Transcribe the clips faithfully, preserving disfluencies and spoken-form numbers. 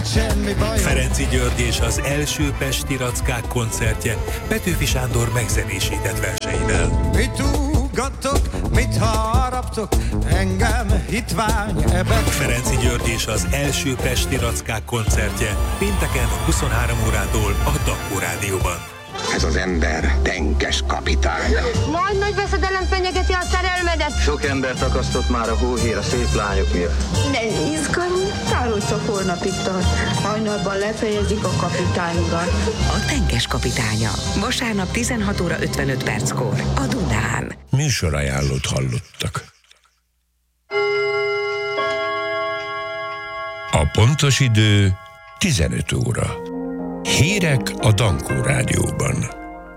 neked semmi baj. Ferenczy György és az első Pesti Rackák koncertje Petőfi Sándor megzenésített verseivel. Mit ugattok, mit haraptok, engem hitvány ebben. Ferenczy György és az első Pesti Rackák koncertje pénteken huszonhárom órától a Dakkó Rádióban. Ez az ember tenkes kapitány. Majd nagy veszedelem fenyegeti a szerelmedet. Sok embert akasztott már a hóhér a szép lányok miatt. Ne izgalmi, Károly csak holnapig tart. Hajnalban lefejezik a kapitányukat. A tenkes kapitánya. Vasárnap tizenhat óra ötvenöt perckor a Dunán. Műsorajánlót hallottak. A pontos idő tizenöt óra. Hírek a Dankó Rádióban.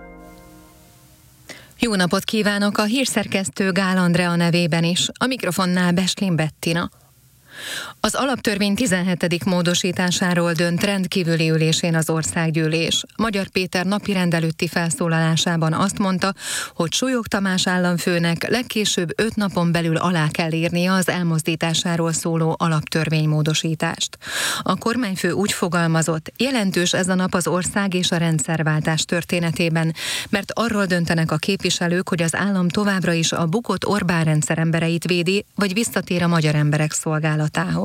Jó napot kívánok, a hírszerkesztő Gál Andrea nevében is, a mikrofonnál Beslin Bettina. Az alaptörvény tizenhetedik módosításáról dönt rendkívüli ülésén az országgyűlés. Magyar Péter napirend előtti felszólalásában azt mondta, hogy Súlyog Tamás államfőnek legkésőbb öt napon belül alá kell írnia az elmozdításáról szóló alaptörvénymódosítást. A kormányfő úgy fogalmazott, jelentős ez a nap az ország és a rendszerváltás történetében, mert arról döntenek a képviselők, hogy az állam továbbra is a bukott Orbán rendszer embereit védi, vagy visszatér a magyar emberek szolgálatához.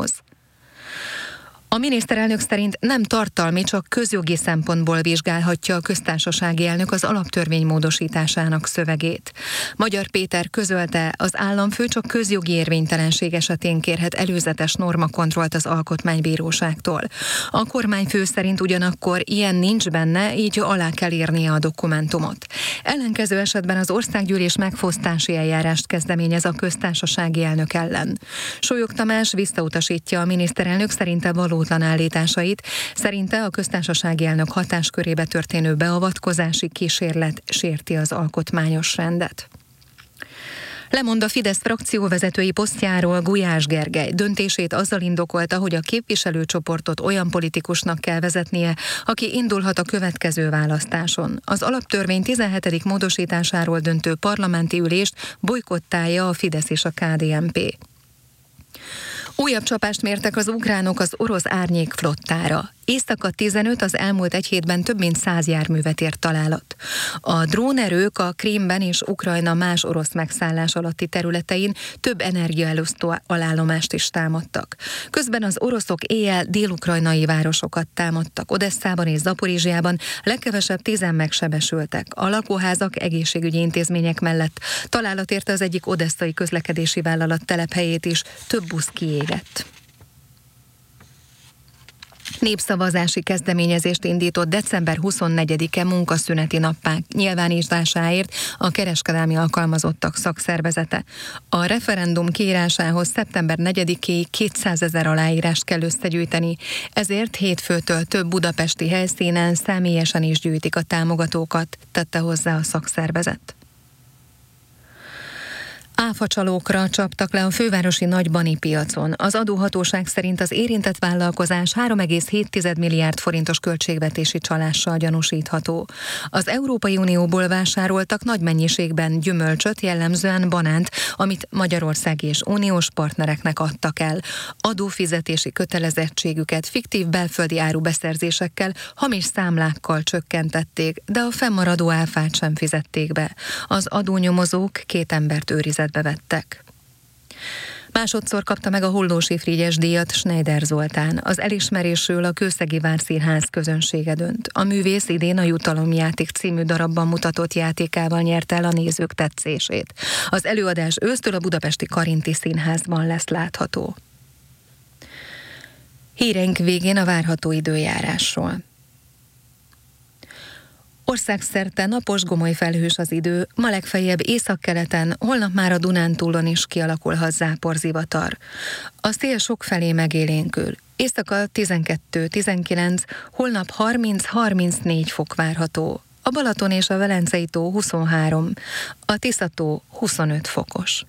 A miniszterelnök szerint nem tartalmi, csak közjogi szempontból vizsgálhatja a köztársasági elnök az alaptörvény módosításának szövegét. Magyar Péter közölte, az államfő csak közjogi érvénytelenség esetén kérhet előzetes normakontrollt az alkotmánybíróságtól. A kormányfő szerint ugyanakkor ilyen nincs benne, így alá kell írnia a dokumentumot. Ellenkező esetben az országgyűlés megfosztási eljárást kezdeményez a köztársasági elnök ellen. Súlyog Tamás visszautasítja a miniszterelnök szerinte való állításait. Szerinte a köztársasági elnök hatáskörébe történő beavatkozási kísérlet sérti az alkotmányos rendet. Lemond a Fidesz frakcióvezetői posztjáról Gulyás Gergely. Döntését azzal indokolta, hogy a képviselőcsoportot olyan politikusnak kell vezetnie, aki indulhat a következő választáson. Az alaptörvény tizenhetedik módosításáról döntő parlamenti ülést bojkottálja a Fidesz és a ká dé en pé. Újabb csapást mértek az ukránok az orosz árnyék flottára. Éjszaka tizenöt, az elmúlt egy hétben több mint száz járművet ért találat. A drónerők a Krímben és Ukrajna más orosz megszállás alatti területein több energiaelosztó alállomást is támadtak. Közben az oroszok éjjel dél-ukrajnai városokat támadtak. Odesszában és Zaporizsjában legkevesebb tizen megsebesültek. A lakóházak, egészségügyi intézmények mellett találat érte az egyik odesszai közlekedési vállalat telephelyét is, több busz kiégett. Népszavazási kezdeményezést indított december huszonnegyedike munkaszüneti nappá nyilvánításáért a kereskedelmi alkalmazottak szakszervezete. A referendum kiírásához szeptember negyedikéig kétszázezer aláírást kell összegyűjteni, ezért hétfőtől több budapesti helyszínen személyesen is gyűjtik a támogatókat, tette hozzá a szakszervezet. Áfacsalókra csaptak le a fővárosi Nagybani piacon. Az adóhatóság szerint az érintett vállalkozás három egész hét milliárd forintos költségvetési csalással gyanúsítható. Az Európai Unióból vásároltak nagy mennyiségben gyümölcsöt, jellemzően banánt, amit magyarországi és uniós partnereknek adtak el. Adófizetési kötelezettségüket fiktív belföldi árubeszerzésekkel, hamis számlákkal csökkentették, de a fennmaradó áfát sem fizették be. Az adónyomozók két embert őrizetbe vettek. Másodszor kapta meg a Hollósi Frigyes díjat Schneider Zoltán. Az elismerésről a Kőszegi Várszínház közönsége dönt. A művész idén a Jutalomjáték című darabban mutatott játékával nyerte el a nézők tetszését. Az előadás ősztől a budapesti Karinti Színházban lesz látható. Híreink végén a várható időjárásról. Országszerte napos, gomoly felhős az idő, ma legfeljebb északkeleten, holnap már a Dunántúlon is kialakulhat záporzivatar. A szél sokfelé megélénkül. Éjszaka tizenkettő-tizenkilenc, holnap harminc-harmincnégy fok várható. A Balaton és a Velencei tó huszonhárom, a Tisza-tó huszonöt fokos.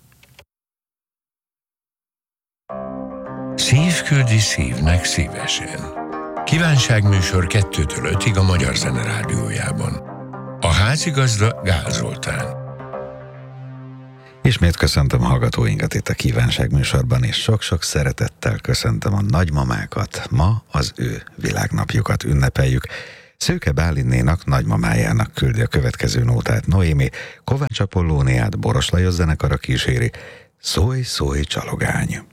Szív küldi szívnek szívesen. Kívánságműsor kettőtől ötig a Magyar Zene Rádiójában. A házigazda Gál Zoltán. Ismét köszöntöm a hallgatóinkat itt a Kívánság műsorban, és sok-sok szeretettel köszöntöm a nagymamákat. Ma az ő világnapjukat ünnepeljük. Szőke Bálinnénak nagymamájának küldi a következő nótát Noémi, Kovács Apollóniát Boros Lajos zenekara kíséri. Szólj, szólj, csalogány!